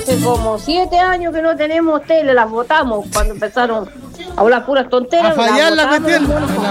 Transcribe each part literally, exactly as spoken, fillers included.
hace como siete años que no tenemos tele, las votamos cuando empezaron a hablar puras tonteras. A fallar la cuestión.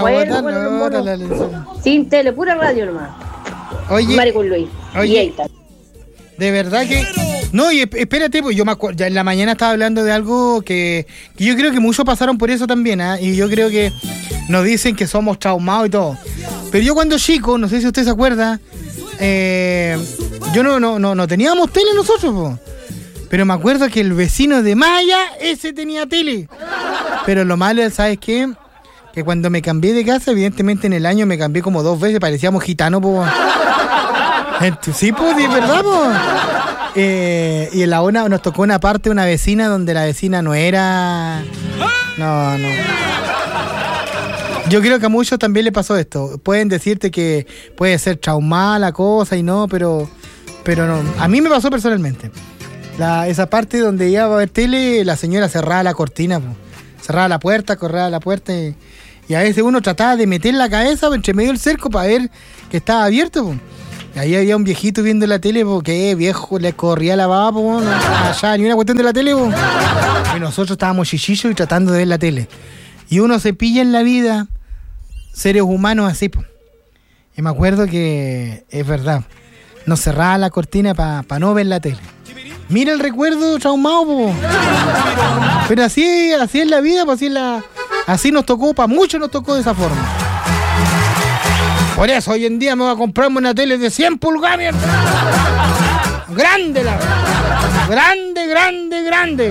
Sin tele, pura radio nomás. Oye, Maricón Luis. Oye, de verdad que... No, y espérate, pues yo me acuerdo, ya en la mañana estaba hablando de algo que, que yo creo que muchos pasaron por eso también, ¿eh? Y yo creo que nos dicen que somos traumados y todo. Pero yo cuando chico, no sé si usted se acuerda, eh, yo no, no, no, no teníamos tele nosotros, po. Pero me acuerdo que el vecino de Maya, ese tenía tele. Pero lo malo, ¿sabes qué? Que cuando me cambié de casa, evidentemente en el año me cambié como dos veces, parecíamos gitanos, po. Sí, pues, de verdad, pues. Eh, y en la una nos tocó una parte, una vecina, donde la vecina no era... No, no. Yo creo que a muchos también le pasó esto. Pueden decirte que puede ser traumada la cosa y no, pero... Pero no. A mí me pasó personalmente. La, esa parte donde iba a ver tele, la señora cerraba la cortina, pues. Cerraba la puerta, corría la puerta y, y a veces uno trataba de meter la cabeza entre medio del cerco para ver que estaba abierto, pues. Ahí había un viejito viendo la tele, porque viejo le corría la baba, po, no, allá ni una cuestión de la tele, po. Y nosotros estábamos chichillos y tratando de ver la tele. Y uno se pilla en la vida seres humanos así, po. Y me acuerdo que es verdad, nos cerraba la cortina para pa no ver la tele. Mira el recuerdo traumado, po. Pero así, así es la vida, pues así es la, así nos tocó, para muchos nos tocó de esa forma. Por eso hoy en día me voy a comprarme una tele de cien pulgadas. Grande la. Grande, grande, grande.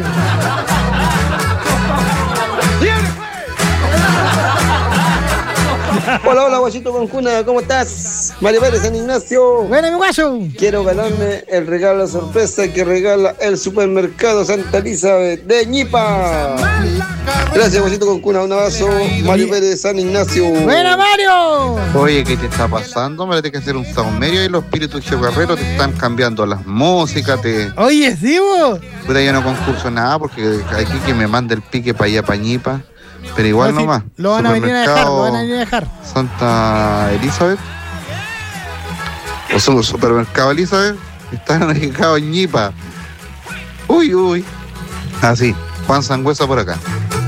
Hola, hola, guachito con cuna, ¿cómo estás? Mario Pérez, San Ignacio. Buena, mi guacho. Quiero ganarme el regalo sorpresa que regala el supermercado Santa Elizabeth de Ñipa. Gracias, guachito con cuna, un abrazo. Mario Pérez, San Ignacio. Buena, Mario. Oye, ¿qué te está pasando? Me tienes que hacer un saumerio y los espíritus chocarreros te están cambiando las músicas. Te... Oye, sí, vos. Puta, yo no concurso nada porque aquí que me mande el pique para allá, para Ñipa. Pero igual no, nomás. Sí, lo van a venir a dejar, lo van a venir a dejar. Santa Elizabeth. O su supermercado Elizabeth. Están ubicados en Ñipa. Uy, uy. Así, Juan Sangüesa por acá.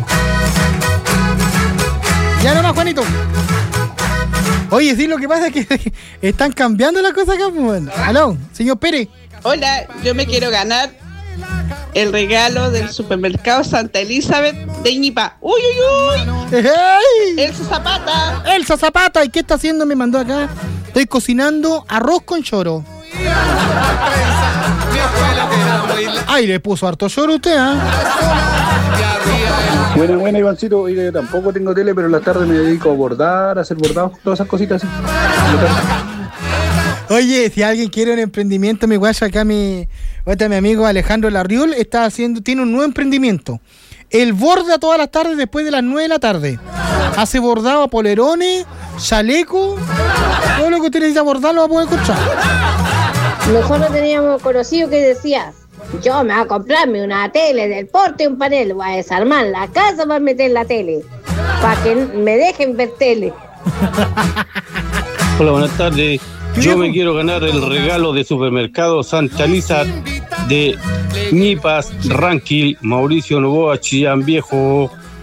Ya nomás, Juanito. Oye, sí, lo que pasa es que están cambiando las cosas acá. Bueno. Aló, señor Pérez. Hola, yo me quiero ganar el regalo del supermercado Santa Elizabeth de Ñipa. ¡Uy, uy, uy! ¡Hey! ¡Elsa Zapata! ¡Elsa Zapata! ¿Y qué está haciendo? Me mandó acá. Estoy cocinando arroz con choro. Ay, le puso harto choro usted, ¿ah? ¿eh? Buena, buena, Ivancito. Oye, tampoco tengo tele, pero en la tarde me dedico a bordar, a hacer bordados, todas esas cositas así. Oye, si alguien quiere un emprendimiento, mi guacha, acá mi, ahorita mi amigo Alejandro Larriol está haciendo, tiene un nuevo emprendimiento. Él borda todas las tardes después de las nueve de la tarde. Hace bordado a polerones, chaleco, todo lo que usted necesita bordar lo va a poder encontrar. Nosotros teníamos conocido que decía, yo me voy a comprarme una tele del porte y un panel, voy a desarmar la casa para meter la tele, para que me dejen ver tele. Hola, buenas tardes. Yo me quiero ganar el regalo de supermercado Santa Elizabeth de Ñipas, Ranquil, Mauricio Novoa, Chillán Viejo.